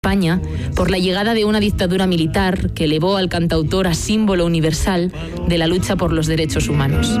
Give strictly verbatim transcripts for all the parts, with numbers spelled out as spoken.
España por la llegada de una dictadura militar que elevó al cantautor a símbolo universal de la lucha por los derechos humanos.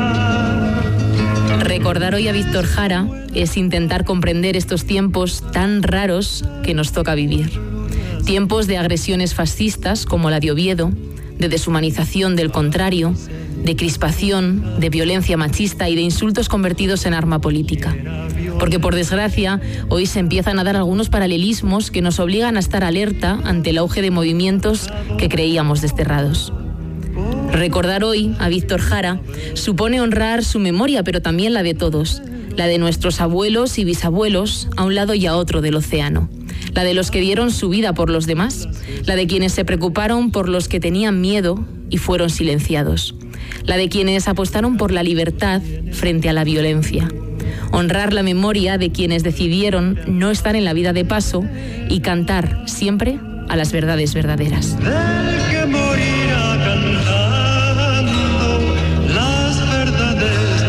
Recordar hoy a Víctor Jara es intentar comprender estos tiempos tan raros que nos toca vivir. Tiempos de agresiones fascistas como la de Oviedo, de deshumanización del contrario, de crispación, de violencia machista y de insultos convertidos en arma política. Porque, por desgracia, hoy se empiezan a dar algunos paralelismos que nos obligan a estar alerta ante el auge de movimientos que creíamos desterrados. Recordar hoy a Víctor Jara supone honrar su memoria, pero también la de todos, la de nuestros abuelos y bisabuelos a un lado y a otro del océano, la de los que dieron su vida por los demás, la de quienes se preocuparon por los que tenían miedo y fueron silenciados, la de quienes apostaron por la libertad frente a la violencia. Honrar la memoria de quienes decidieron no estar en la vida de paso y cantar siempre a las verdades verdaderas. Del que morirá cantando las verdades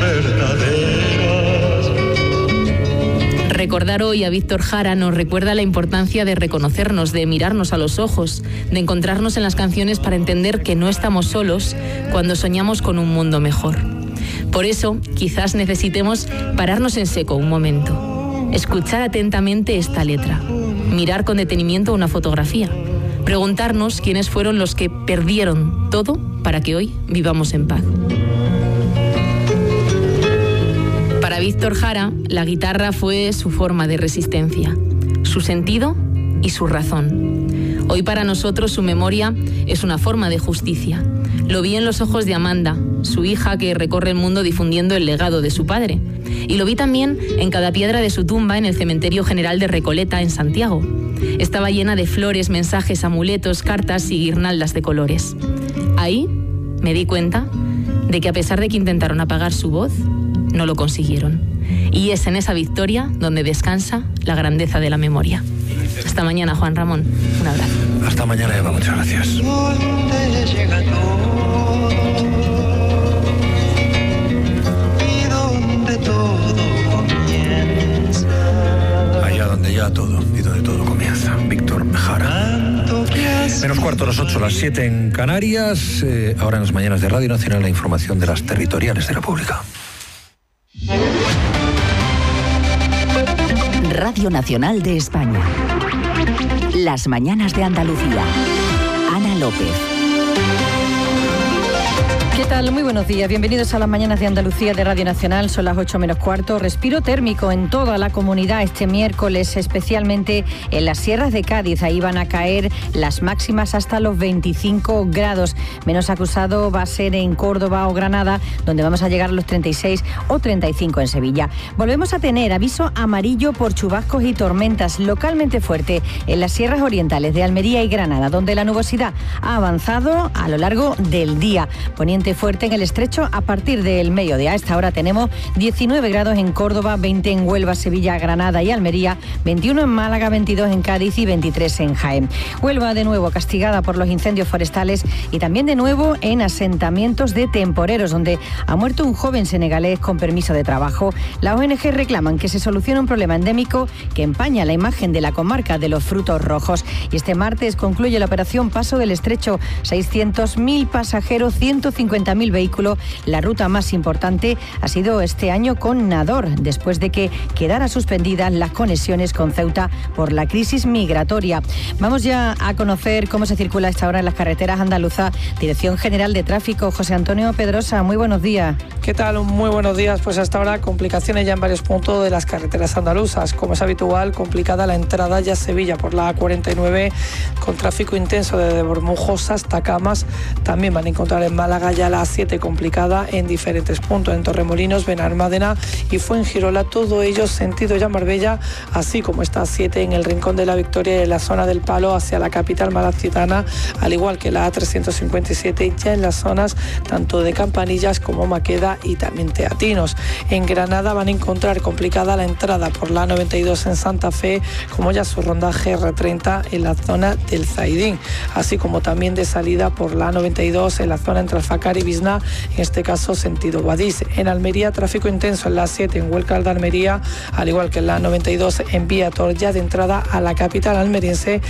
verdaderas. Recordar hoy a Víctor Jara nos recuerda la importancia de reconocernos, de mirarnos a los ojos, de encontrarnos en las canciones para entender que no estamos solos cuando soñamos con un mundo mejor. Por eso, quizás necesitemos pararnos en seco un momento, escuchar atentamente esta letra, mirar con detenimiento una fotografía, preguntarnos quiénes fueron los que perdieron todo para que hoy vivamos en paz. Para Víctor Jara, la guitarra fue su forma de resistencia, su sentido y su razón. Hoy para nosotros su memoria es una forma de justicia. Lo vi en los ojos de Amanda, su hija que recorre el mundo difundiendo el legado de su padre. Y lo vi también en cada piedra de su tumba en el Cementerio General de Recoleta, en Santiago. Estaba llena de flores, mensajes, amuletos, cartas y guirnaldas de colores. Ahí me di cuenta de que a pesar de que intentaron apagar su voz, no lo consiguieron. Y es en esa victoria donde descansa la grandeza de la memoria. Hasta mañana, Juan Ramón. Un abrazo. Hasta mañana, Eva. Muchas gracias. ¿Dónde llega todo? Y donde todo comienza. Allá donde ya todo y donde todo comienza. Víctor Jara. Menos cuarto, las ocho, las siete en Canarias. Eh, ahora en las mañanas de Radio Nacional la información de las territoriales de la República. Radio Nacional de España. Las mañanas de Andalucía. Ana López. ¿Qué tal? Muy buenos días. Bienvenidos a las mañanas de Andalucía de Radio Nacional. Son las ocho menos cuarto. Respiro térmico en toda la comunidad este miércoles, especialmente en las sierras de Cádiz. Ahí van a caer las máximas hasta los veinticinco grados. Menos acusado va a ser en Córdoba o Granada, donde vamos a llegar a los treinta y seis o treinta y cinco en Sevilla. Volvemos a tener aviso amarillo por chubascos y tormentas localmente fuerte en las sierras orientales de Almería y Granada, donde la nubosidad ha avanzado a lo largo del día. Poniente fuerte en el estrecho a partir del mediodía. A esta hora tenemos diecinueve grados en Córdoba, veinte en Huelva, Sevilla, Granada y Almería, veintiuno en Málaga, veintidós en Cádiz y veintitrés en Jaén. Huelva de nuevo castigada por los incendios forestales y también de nuevo en asentamientos de temporeros, donde ha muerto un joven senegalés con permiso de trabajo. Las O N G reclaman que se solucione un problema endémico que empaña la imagen de la comarca de los frutos rojos. Y este martes concluye la operación Paso del Estrecho. seiscientos mil pasajeros, ciento cincuenta mil vehículos. La ruta más importante ha sido este año con Nador, después de que quedaran suspendidas las conexiones con Ceuta por la crisis migratoria. Vamos ya a conocer cómo se circula a esta hora en las carreteras andaluzas. Dirección General de Tráfico, José Antonio Pedrosa, muy buenos días. ¿Qué tal? Muy buenos días. Pues hasta ahora complicaciones ya en varios puntos de las carreteras andaluzas. Como es habitual, complicada la entrada ya a Sevilla por la A cuarenta y nueve, con tráfico intenso desde Bormujos hasta Camas. También van a encontrar en Málaga ya la A siete complicada en diferentes puntos, en Torremolinos, Benalmádena y Fuengirola, todo ello sentido ya Marbella, así como esta A siete en el Rincón de la Victoria y en la zona del Palo hacia la capital malacitana, al igual que la A trescientos cincuenta y siete ya en las zonas tanto de Campanillas como Maqueda y también Teatinos. En Granada van a encontrar complicada la entrada por la A noventa y dos en Santa Fe, como ya su rondaje R treinta en la zona del Zaidín, así como también de salida por la A noventa y dos en la zona entre Alfacán Caribisna, en este caso sentido Guadix. En Almería, tráfico intenso en la siete en Huelcar de Almería, al igual que en la noventa y dos en Vía Tor, ya de entrada a la capital almeriense